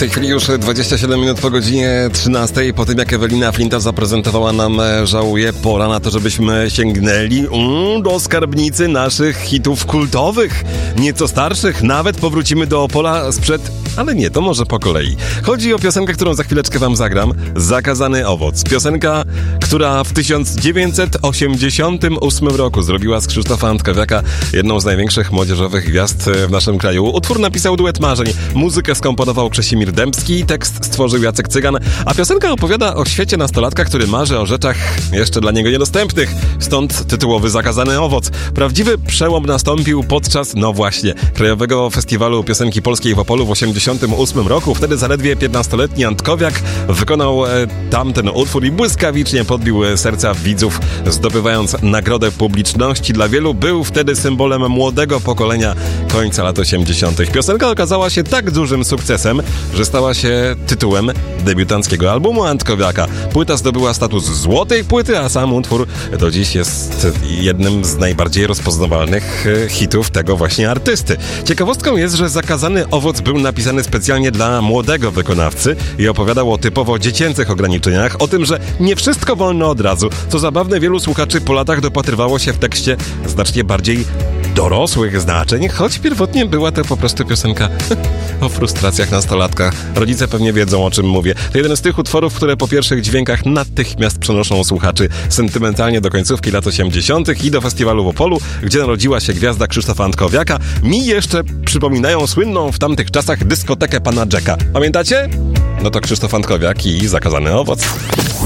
tej chwili już 27 minut po godzinie 13. Po tym jak Ewelina Flinta zaprezentowała nam Żałuję, pora na to, żebyśmy sięgnęli do skarbnicy naszych hitów kultowych, nieco starszych. Nawet powrócimy do Opola sprzed... Ale nie, to może po kolei. Chodzi o piosenkę, którą za chwileczkę wam zagram. Zakazany owoc. Piosenka, która w 1988 roku zrobiła z Krzysztofa Antkowiaka jedną z największych młodzieżowych gwiazd w naszym kraju. Utwór napisał Duet Marzeń. Muzykę skomponował Krzesimir Dębski, tekst stworzył Jacek Cygan, a piosenka opowiada o świecie nastolatka, który marzy o rzeczach jeszcze dla niego niedostępnych. Stąd tytułowy Zakazany owoc. Prawdziwy przełom nastąpił podczas, no właśnie, Krajowego Festiwalu Piosenki Polskiej w Opolu w 1988 roku. Wtedy zaledwie 15-letni Antkowiak wykonał tamten utwór i błyskawicznie podbił serca widzów, zdobywając nagrodę publiczności. Dla wielu był wtedy symbolem młodego pokolenia końca lat 80. Piosenka okazała się tak dużym sukcesem, że stała się tytułem debiutanckiego albumu Antkowiaka. Płyta zdobyła status złotej płyty, a sam utwór do dziś jest jednym z najbardziej rozpoznawalnych hitów tego właśnie artysty. Ciekawostką jest, że Zakazany owoc był napisany specjalnie dla młodego wykonawcy i opowiadał o typowo dziecięcych ograniczeniach, o tym, że nie wszystko wolno od razu. Co zabawne, wielu słuchaczy po latach dopatrywało się w tekście znacznie bardziej dorosłych znaczeń, choć pierwotnie była to po prostu piosenka o frustracjach nastolatka. Rodzice pewnie wiedzą, o czym mówię. To jeden z tych utworów, które po pierwszych dźwiękach natychmiast przenoszą słuchaczy sentymentalnie do końcówki lat 80. i do festiwalu w Opolu, gdzie narodziła się gwiazda Krzysztofa Antkowiaka. Mi jeszcze przypominają słynną w tamtych czasach dyskotekę pana Jacka. Pamiętacie? No to Krzysztof Antkowiak i Zakazany owoc.